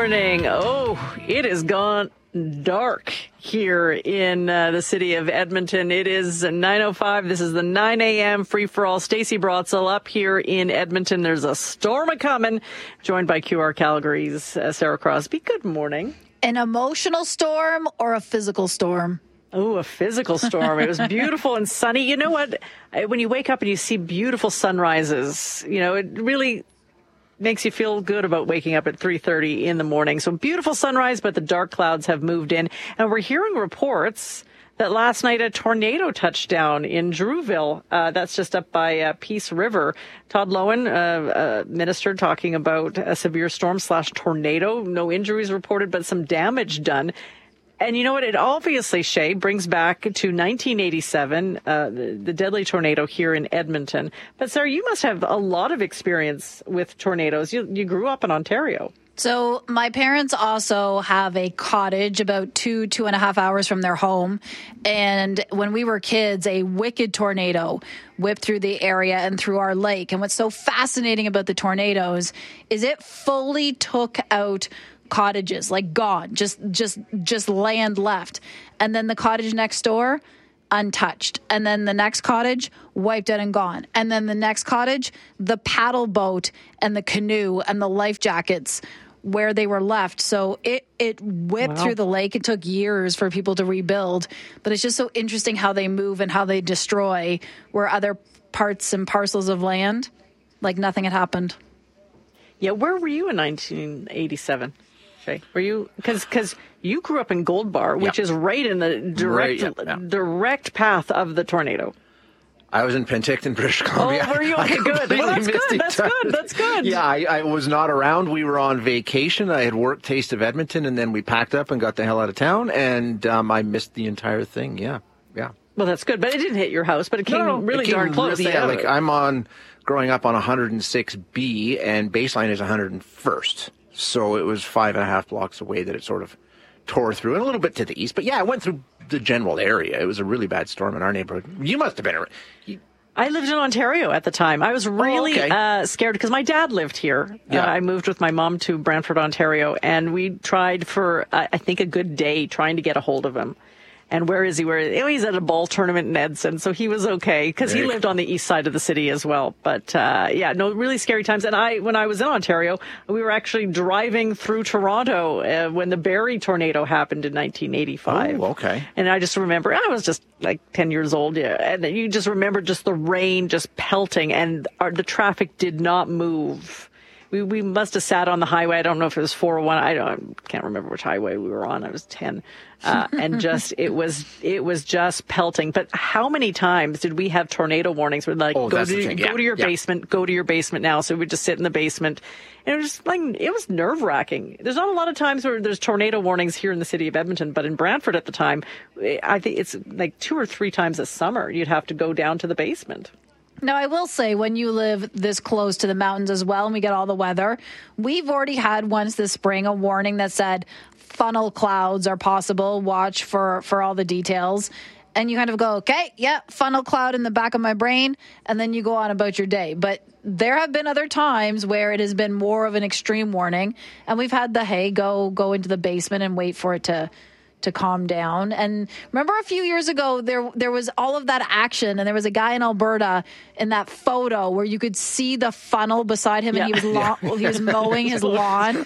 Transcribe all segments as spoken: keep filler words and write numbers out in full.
morning. Oh, it has gone dark here in uh, the city of Edmonton. It is nine oh five. This is the nine a.m. free-for-all. Stacey Brotzel up here in Edmonton. There's a storm a-coming, joined by Q R Calgary's uh, Sarah Crosby. Good morning. An emotional storm or a physical storm? Oh, a physical storm. It was beautiful and sunny. You know what? When you wake up and you see beautiful sunrises, you know, it really makes you feel good about waking up at three thirty in the morning. So beautiful sunrise, but the dark clouds have moved in. And we're hearing reports that last night a tornado touched down in Drewville. Uh, that's just up by uh, Peace River. Todd Loewen, uh, uh, minister, talking about a severe storm slash tornado. No injuries reported, but some damage done. And you know what? It obviously, Shay, brings back to nineteen eighty-seven, uh, the, the deadly tornado here in Edmonton. But, Sarah, you must have a lot of experience with tornadoes. You, you grew up in Ontario. So my parents also have a cottage about two, two and a half hours from their home. And when we were kids, a wicked tornado whipped through the area and through our lake. And what's so fascinating about the tornadoes is it fully took out cottages, like gone, just just just land left. And then the cottage next door, untouched. And then the next cottage, wiped out and gone. And then the next cottage, the paddle boat and the canoe and the life jackets where they were left. So it it whipped wow. through the lake. It took years for people to rebuild. But it's just so interesting how they move and how they destroy where other parts and parcels of land, like nothing had happened. Yeah, where were you in nineteen eighty-seven? Were you, because because you grew up in Gold Bar, which yep. is right in the direct right, yeah, yeah. direct path of the tornado. I was in Penticton, British Columbia. Oh, were you? Okay, good. Well, that's good. That's time. good. That's good. Yeah, I, I was not around. We were on vacation. I had worked Taste of Edmonton, and then we packed up and got the hell out of town, and um, I missed the entire thing. Yeah, yeah. Well, that's good. But it didn't hit your house, but it came no, no, really it came darn close. Really, yeah, like I'm on, growing up on one hundred six B, and baseline is one hundred first. So it was five and a half blocks away that it sort of tore through, and a little bit to the east. But yeah, it went through the general area. It was a really bad storm in our neighborhood. You must have been. You... I lived in Ontario at the time. I was really oh, okay. uh, scared because my dad lived here. Yeah. Uh, I moved with my mom to Brantford, Ontario, and we tried for, uh, I think, a good day trying to get a hold of him. And where is he? Where is he? Oh, he's at a ball tournament in Edson, so he was okay because he lived on the east side of the city as well. But uh, yeah, no, really scary times. And I, when I was in Ontario, we were actually driving through Toronto uh, when the Barrie tornado happened in nineteen eighty-five. Oh, okay. And I just remember I was just like ten years old, yeah, and you just remember just the rain just pelting, and our, the traffic did not move. We we must have sat on the highway. I don't know if it was four oh one. I don't I can't remember which highway we were on. I was ten, uh, and just it was it was just pelting. But how many times did we have tornado warnings? We're like, oh, go that's to the thing. go Yeah. to your yeah. basement, go to your basement now. So we would just sit in the basement, and it was just like it was nerve wracking. There's not a lot of times where there's tornado warnings here in the city of Edmonton, but in Brantford at the time, I think it's like two or three times a summer you'd have to go down to the basement. Now, I will say, when you live this close to the mountains as well, and we get all the weather, we've already had once this spring a warning that said funnel clouds are possible. Watch for, for all the details. And you kind of go, okay, yeah, funnel cloud in the back of my brain, and then you go on about your day. But there have been other times where it has been more of an extreme warning, and we've had the, hey, go go into the basement and wait for it to to calm down. And remember a few years ago, there there was all of that action, and there was a guy in Alberta in that photo where you could see the funnel beside him, yeah. and he was lawn, yeah. he was mowing his lawn.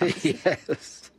Yes.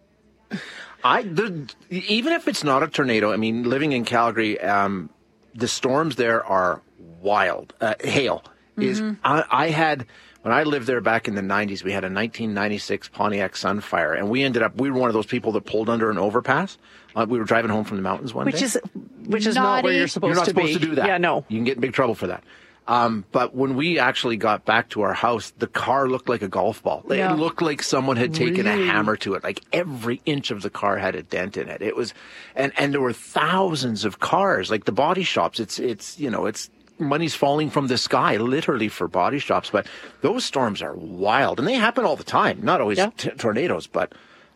I the, even if it's not a tornado, I mean, living in Calgary, um, the storms there are wild. Uh, hail is. Mm-hmm. I, I had. When I lived there back in the nineties, we had a nineteen ninety-six Pontiac Sunfire, and we ended up, we were one of those people that pulled under an overpass. Uh, we were driving home from the mountains one which day. Is, which is not where you're supposed you're not to supposed be. to do that. Yeah, no. You can get in big trouble for that. Um, but when we actually got back to our house, the car looked like a golf ball. Yeah. It looked like someone had taken really? a hammer to it. Like every inch of the car had a dent in it. It was, and, and there were thousands of cars, like the body shops. It's, it's, you know, it's, money's falling from the sky, literally, for body shops. But those storms are wild, and they happen all the time. Not always yeah. t- tornadoes, but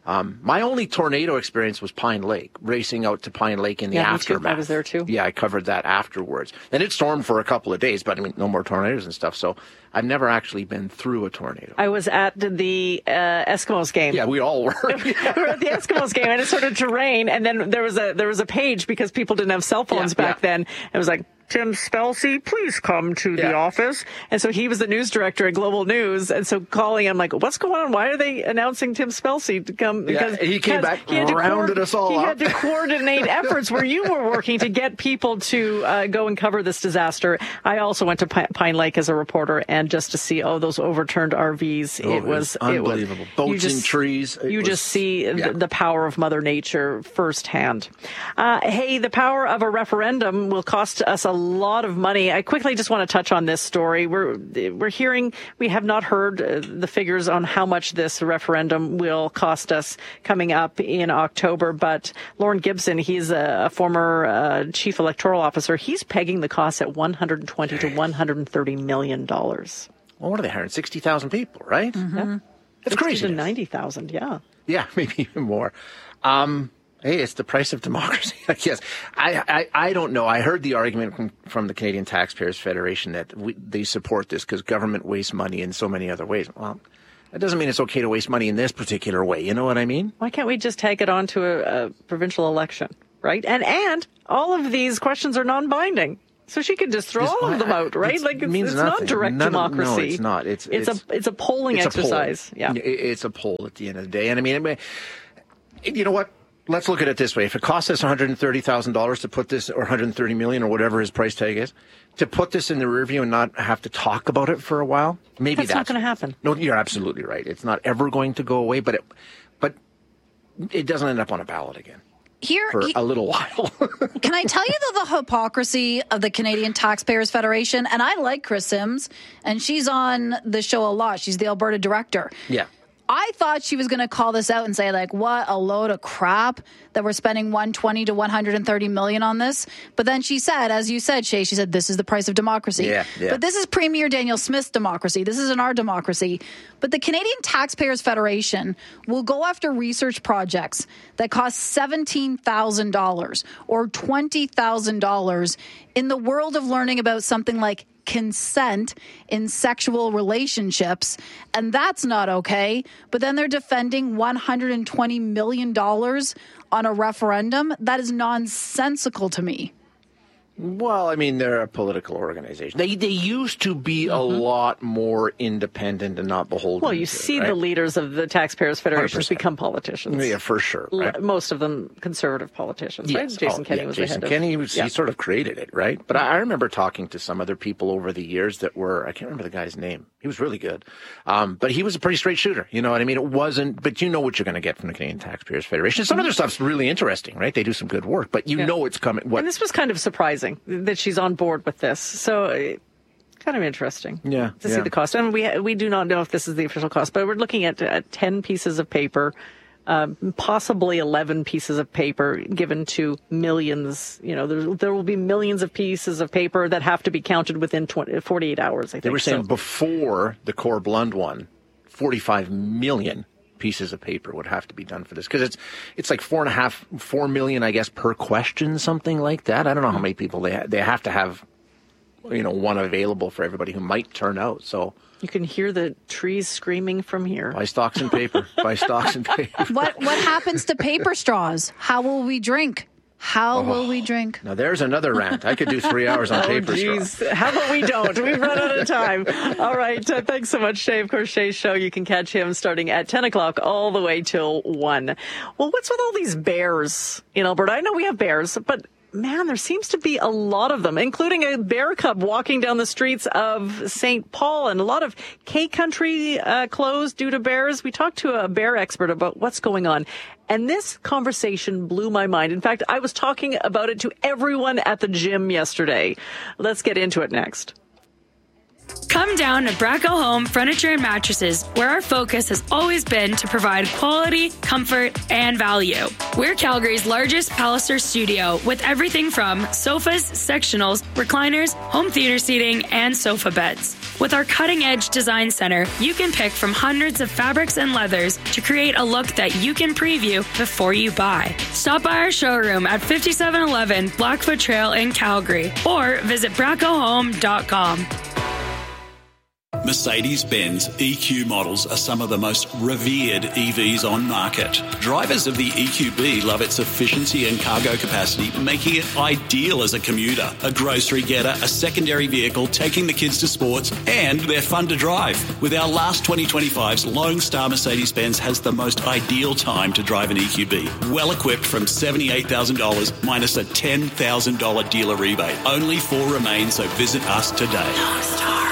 Um, my only tornado experience was Pine Lake, racing out to Pine Lake in the Yeah, me too. aftermath. I was there too. Yeah, I covered that afterwards. And it stormed for a couple of days, but I mean, no more tornadoes and stuff. So I've never actually been through a tornado. I was at the uh, Eskimos game. Yeah, we all were. We were at the Eskimos game, and it started to rain, and then there was a there was a page because people didn't have cell phones Yeah, back yeah. then. It was like, Tim Spelsey, please come to Yeah. the office. And so he was the news director at Global News, and so calling him like, what's going on? Why are they announcing Tim Spelsey to come? Yeah, he came back, he had to rounded us all He up. had to coordinate efforts where you were working to get people to uh, go and cover this disaster. I also went to Pi- Pine Lake as a reporter, and just to see oh those overturned R Vs, Oh, it it was was it was- unbelievable. Boats you just- in trees. It You was- just see yeah. the, the power of Mother Nature firsthand. Uh, hey, the power of a referendum will cost us a lot of money. I quickly just want to touch on this story. We're we're hearing, we have not heard uh, the figures on how much this referendum will cost us coming up in October, but Lauren Gibson, he's a, a former uh, chief electoral officer. He's pegging the cost at one hundred twenty to one hundred thirty million dollars. Well, what are they hiring? sixty thousand people, right? Mm-hmm. Yeah. That's crazy. To ninety thousand, yeah. Yeah, maybe even more. Um, hey, it's the price of democracy, I guess. I, I, I don't know. I heard the argument from, from the Canadian Taxpayers Federation that we, they support this because government wastes money in so many other ways. Well, that doesn't mean it's okay to waste money in this particular way. You know what I mean? Why can't we just take it on to a, a provincial election, right? And and all of these questions are non-binding. So she could just throw It's- all of them out, right? it's- Like it's, means it's not nothing. direct None of- no, democracy. it's not. It's- it's, it's- a it's a polling It's a poll. exercise. Yeah. It- It's a poll at the end of the day. And I mean, I mean, you know what? Let's look at it this way. If it costs us one hundred thirty thousand dollars to put this, or one hundred thirty million dollars or whatever his price tag is, to put this in the rear view and not have to talk about it for a while, maybe That's that's, not gonna happen. No, you're absolutely right. It's not ever going to go away, but it, but it doesn't end up on a ballot again Here, for he- a little while. can I tell you the, the hypocrisy of the Canadian Taxpayers Federation? And I like Chris Sims, and she's on the show a lot. She's the Alberta director. Yeah. I thought she was going to call this out and say, like, what a load of crap that we're spending one hundred twenty to one hundred thirty million on this. But then she said, as you said, Shay, she said, this is the price of democracy. Yeah, yeah. But this is Premier Daniel Smith's democracy. This isn't our democracy. But the Canadian Taxpayers Federation will go after research projects that cost seventeen thousand dollars or twenty thousand dollars in the world of learning about something like consent in sexual relationships, and that's not okay. But then they're defending one hundred twenty million dollars on a referendum. That is nonsensical to me. Well, I mean, they're a political organization. They they used to be a lot more independent and not beholden. Well, you to it, see right? the leaders of the Taxpayers Federation one hundred percent. become politicians. Yeah, for sure. L- Right? Most of them conservative politicians, right? Yes. Jason Oh, Kenney yeah, was Jason the head Kenney of. was, yeah. he sort of created it, right? But I, I remember talking to some other people over the years that were, I can't remember the guy's name. He was really good. Um, but he was a pretty straight shooter. You know what I mean? It wasn't, but you know what you're going to get from the Canadian Taxpayers Federation. Some of their stuff's really interesting, right? They do some good work, but you Yeah. know it's coming. What? And this was kind of surprising that she's on board with this. So uh, kind of interesting Yeah, to see yeah. the cost. And we we do not know if this is the official cost, but we're looking at uh, ten pieces of paper, um, possibly eleven pieces of paper given to millions. You know, there, there will be millions of pieces of paper that have to be counted within twenty, forty-eight hours, I think. They were saying so. before the Core Blund one, forty-five million pieces of paper would have to be done for this because it's it's like four and a half, four million, I guess, per question, something like that. I don't know how many people they ha- they have to have, you know, one available for everybody who might turn out. So You can hear the trees screaming from here. buy stocks and paper, buy stocks and paper. What what happens to paper straws? How will we drink? How will we drink? Now there's another rant. I could do three hours on paper Oh, straws. geez. How about we don't? We've run out of time. All right. Uh, thanks so much, Shay. Of course, Shay's show, you can catch him starting at ten o'clock all the way till one. Well, what's with all these bears in Alberta? I know we have bears, but man, there seems to be a lot of them, including a bear cub walking down the streets of Saint Paul, and a lot of K Country uh, closed due to bears. We talked to a bear expert about what's going on. And this conversation blew my mind. In fact, I was talking about it to everyone at the gym yesterday. Let's get into it next. Come down to Bracco Home Furniture and Mattresses, where our focus has always been to provide quality, comfort, and value. We're Calgary's largest Palliser studio with everything from sofas, sectionals, recliners, home theater seating, and sofa beds. With our cutting-edge design center, you can pick from hundreds of fabrics and leathers to create a look that you can preview before you buy. Stop by our showroom at fifty-seven eleven Blackfoot Trail in Calgary or visit Bracco Home dot com. Mercedes-Benz E Q models are some of the most revered E Vs on market. Drivers of the E Q B love its efficiency and cargo capacity, making it ideal as a commuter, a grocery getter, a secondary vehicle, taking the kids to sports, and they're fun to drive. With our last twenty twenty-fives, Lone Star Mercedes-Benz has the most ideal time to drive an E Q B. Well equipped from seventy-eight thousand dollars minus a ten thousand dollars dealer rebate. Only four remain, so visit us today. Lone Star.